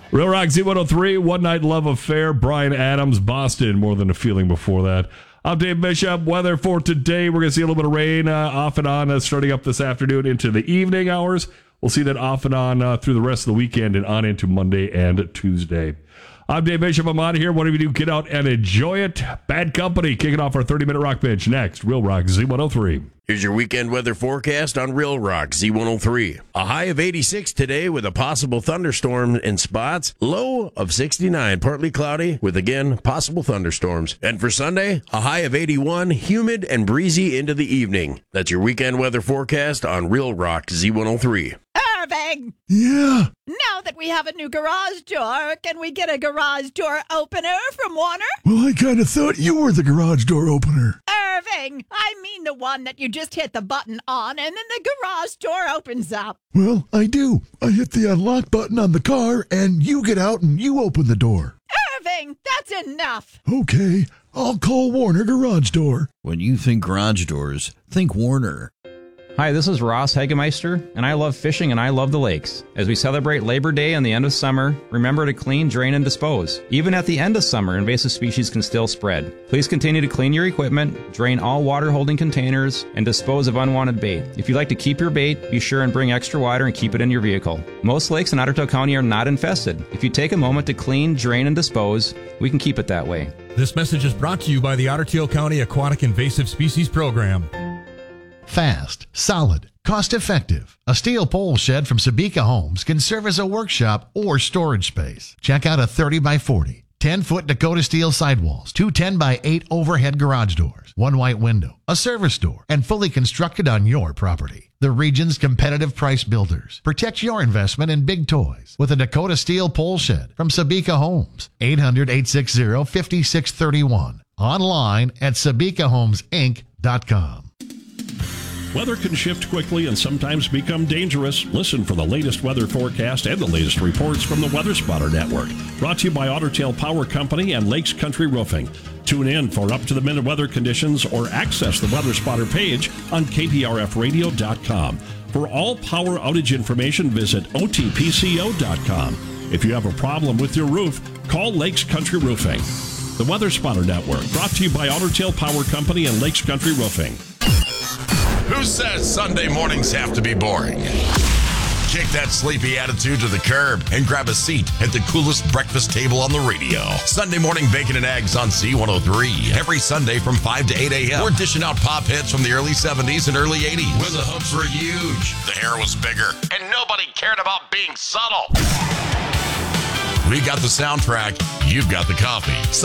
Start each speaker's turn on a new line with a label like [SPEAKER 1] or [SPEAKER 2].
[SPEAKER 1] Real Rock Z103, One Night Love Affair, Bryan Adams, Boston, More Than a Feeling Before that. I'm Dave Bishop. Weather for today, we're going to see a little bit of rain off and on starting up this afternoon into the evening hours. We'll see that off and on through the rest of the weekend and on into Monday and Tuesday. I'm Dave Bishop. I'm out of here. Whatever you do, get out and enjoy it. Bad Company kicking off our 30-minute rock bench next. Real Rock Z103.
[SPEAKER 2] Here's your weekend weather forecast on Real Rock Z103. A high of 86 today with a possible thunderstorm in spots. Low of 69, partly cloudy with, again, possible thunderstorms. And for Sunday, a high of 81, humid and breezy into the evening. That's your weekend weather forecast on Real Rock Z103.
[SPEAKER 3] Irving!
[SPEAKER 4] Yeah?
[SPEAKER 3] Now that we have a new garage door, can we get a garage door opener from Warner?
[SPEAKER 4] Well, I kind of thought you were the garage door opener.
[SPEAKER 3] Irving! I mean the one that you just hit the button on and then the garage door opens up.
[SPEAKER 4] Well, I do. I hit the unlock button on the car, and you get out and you open the door.
[SPEAKER 3] Irving, that's enough.
[SPEAKER 4] Okay, I'll call Warner Garage Door.
[SPEAKER 5] When you think garage doors, think Warner.
[SPEAKER 6] Hi, this is Ross Hagemeister, and I love fishing and I love the lakes. As we celebrate Labor Day and the end of summer, remember to clean, drain, and dispose. Even at the end of summer, invasive species can still spread. Please continue to clean your equipment, drain all water-holding containers, and dispose of unwanted bait. If you'd like to keep your bait, be sure and bring extra water and keep it in your vehicle. Most lakes in Otter Tail County are not infested. If you take a moment to clean, drain, and dispose, we can keep it that way.
[SPEAKER 7] This message is brought to you by the Otter Tail County Aquatic Invasive Species Program.
[SPEAKER 8] Fast, solid, cost-effective. A steel pole shed from Sabika Homes can serve as a workshop or storage space. Check out a 30 by 40, 10-foot Dakota steel sidewalls, two 10 by 8 overhead garage doors, one white window, a service door, and fully constructed on your property. The region's competitive price builders. Protect your investment in big toys with a Dakota steel pole shed from Sabika Homes. 800-860-5631. Online at SabikaHomesInc.com.
[SPEAKER 9] Weather can shift quickly and sometimes become dangerous. Listen for the latest weather forecast and the latest reports from the Weather Spotter Network. Brought to you by Otter Tail Power Company and Lakes Country Roofing. Tune in for up-to-the-minute weather conditions or access the Weather Spotter page on KPRFradio.com. For all power outage information, visit OTPCO.com. If you have a problem with your roof, call Lakes Country Roofing. The Weather Spotter Network, brought to you by Otter Tail Power Company and Lakes Country Roofing.
[SPEAKER 10] Who says Sunday mornings have to be boring? Kick that sleepy attitude to the curb and grab a seat at the coolest breakfast table on the radio. Sunday morning bacon and eggs on C103. Every Sunday from 5 to 8 a.m. We're dishing out pop hits from the early 70s and early 80s. When the hooks were huge, the hair was bigger, and nobody cared about being subtle. We got the soundtrack. You've got the coffee.